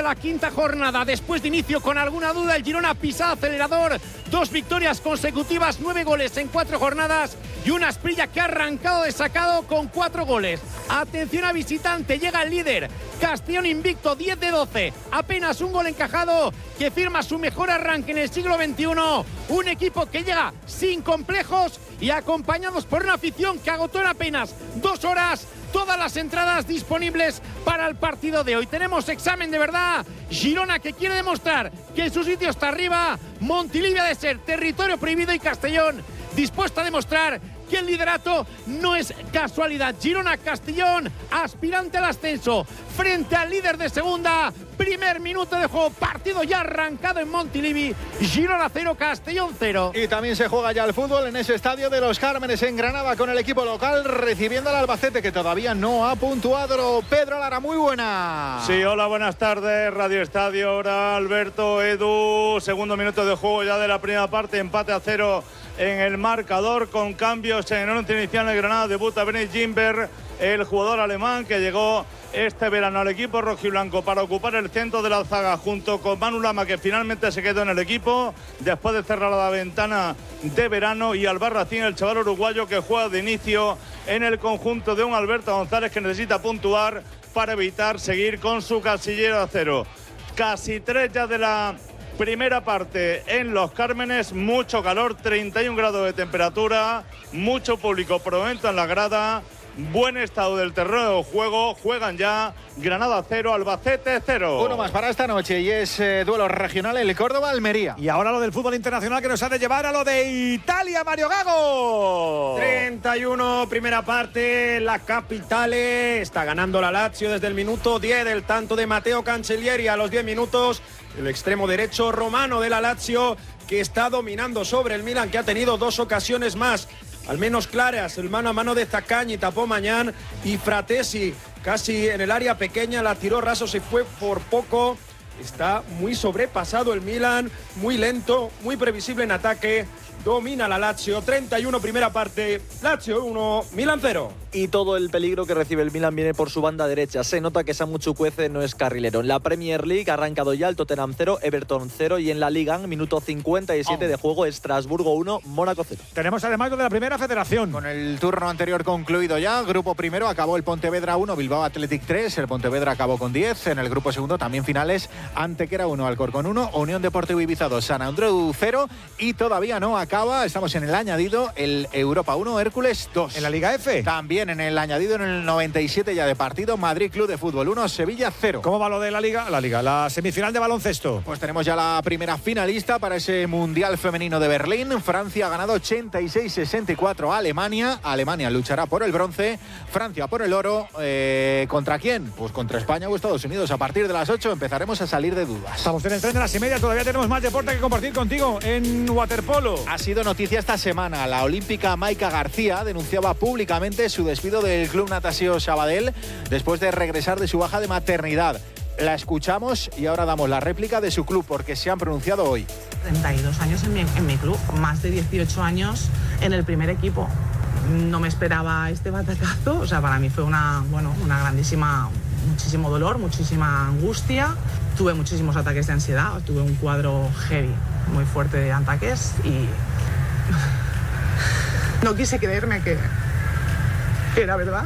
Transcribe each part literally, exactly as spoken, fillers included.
la quinta jornada. Después de inicio con alguna duda, el Girona pisa acelerador. Dos victorias consecutivas, nueve goles en cuatro jornadas y una Asprilla que ha arrancado de sacado con cuatro goles. Atención a visitante, llega el líder. Castellón invicto, diez de doce. Apenas un gol encajado que firma su mejor arranque en el siglo veintiuno. Un equipo que llega sin complejos y acompañados por una afición que agotó en apenas dos horas todas las entradas disponibles para el partido de hoy. Tenemos examen de verdad. Girona que quiere demostrar que su sitio está arriba. Montilivi ha de ser territorio prohibido y Castellón dispuesto a demostrar que el liderato no es casualidad. Girona-Castellón, aspirante al ascenso, frente al líder de segunda. Primer minuto de juego, partido ya arrancado en Montilivi. Girona cero, Castellón cero. Y también se juega ya el fútbol en ese estadio de los Cármenes en Granada, con el equipo local recibiendo al Albacete, que todavía no ha puntuado. Pedro Lara, muy buena. Sí, hola, buenas tardes. Radio Estadio, ahora Alberto, Edu. Segundo minuto de juego ya de la primera parte, empate a cero en el marcador, con cambios en el once inicial de Granada. Debuta Benny Gimber, el jugador alemán que llegó este verano al equipo rojiblanco para ocupar el centro de la zaga junto con Manu Lama, que finalmente se quedó en el equipo después de cerrar la ventana de verano, y Albarracín, el chaval uruguayo que juega de inicio en el conjunto de un Alberto González que necesita puntuar para evitar seguir con su casillero a cero. Casi tres ya de la primera parte en Los Cármenes, mucho calor, treinta y un grados de temperatura, mucho público por el momento en la grada, buen estado del terreno de juego. Juegan ya Granada cero, Albacete cero. Uno más para esta noche y es eh, duelo regional, el Córdoba-Almería. Y ahora lo del fútbol internacional, que nos ha de llevar a lo de Italia, Mario Gago. treinta y uno, primera parte, la Capitale. Está ganando la Lazio desde el minuto diez, del tanto de Matteo Cancellieri. A los diez minutos, el extremo derecho romano de la Lazio, que está dominando sobre el Milan, que ha tenido dos ocasiones más, al menos claras. El mano a mano de Zaccagni tapó Mañán, y Fratesi casi en el área pequeña la tiró raso, se fue por poco. Está muy sobrepasado el Milan, muy lento, muy previsible en ataque. Domina la Lazio, treinta y uno primera parte, Lazio uno, Milan cero. Y todo el peligro que recibe el Milan viene por su banda derecha. Se nota que Samu Chukwueze no es carrilero. En la Premier League ha arrancado ya el Tottenham cero, Everton cero, y en la Liga, minuto cincuenta y siete oh. de juego, Estrasburgo uno, Mónaco cero. Tenemos además lo de la Primera Federación. Con el turno anterior concluido ya, grupo primero acabó el Pontevedra uno, Bilbao Athletic tres, el Pontevedra acabó con diez. En el grupo segundo también finales, Antequera uno, Alcorcón uno, Unión Deportivo Ibiza dos, San Andreu cero, y todavía no acaba, estamos en el añadido, el Europa uno, Hércules dos. En la Liga F también en el añadido, en el noventa y siete ya de partido, Madrid Club de Fútbol uno, Sevilla cero. ¿Cómo va lo de la Liga? La Liga, la semifinal de baloncesto. Pues tenemos ya la primera finalista para ese Mundial Femenino de Berlín. Francia ha ganado ochenta y seis sesenta y cuatro a Alemania. Alemania luchará por el bronce, Francia por el oro. Eh, ¿Contra quién? Pues contra España o Estados Unidos. A partir de las ocho empezaremos a salir de dudas. Estamos en el tren de las y media, todavía tenemos más deporte que compartir contigo en waterpolo. Ha sido noticia esta semana. La olímpica Maika García denunciaba públicamente su despido del Club Natació Sabadell después de regresar de su baja de maternidad. La escuchamos y ahora damos la réplica de su club, porque se han pronunciado hoy. treinta y dos años en mi, en mi club, más de dieciocho años en el primer equipo. No me esperaba este batacazo, o sea, para mí fue una, bueno, una grandísima, muchísimo dolor, muchísima angustia. Tuve muchísimos ataques de ansiedad, tuve un cuadro heavy, muy fuerte de ataques, y no quise creerme que, que era verdad.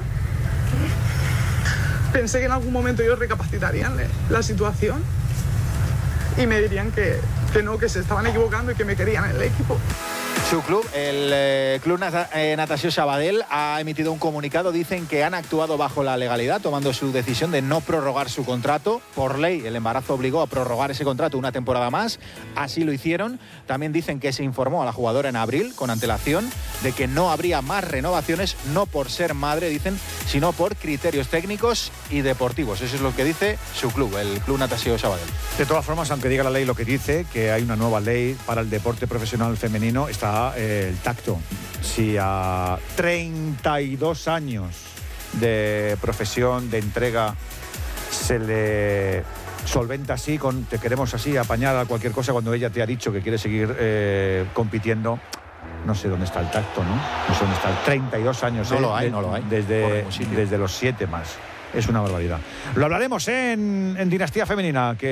Pensé que en algún momento ellos recapacitarían la situación y me dirían que, que no, que se estaban equivocando y que me querían en el equipo. Su club, el eh, Club Nat eh, Natació Sabadell, ha emitido un comunicado. Dicen que han actuado bajo la legalidad, tomando su decisión de no prorrogar su contrato. Por ley, el embarazo obligó a prorrogar ese contrato una temporada más. Así lo hicieron. También dicen que se informó a la jugadora en abril, con antelación, de que no habría más renovaciones, no por ser madre, dicen, sino por criterios técnicos y deportivos. Eso es lo que dice su club, el Club Natació Sabadell. De todas formas, aunque diga la ley lo que dice, que hay una nueva ley para el deporte profesional femenino, está eh, el tacto. Si a treinta y dos años de profesión, de entrega, se le solventa así, con te queremos así, apañar a cualquier cosa, cuando ella te ha dicho que quiere seguir eh, compitiendo, no sé dónde está el tacto, ¿no? No sé dónde está el treinta y dos años. No eh, lo hay, de, no lo hay. Desde, desde los siete más. Es una barbaridad. Lo hablaremos en, en Dinastía Femenina, que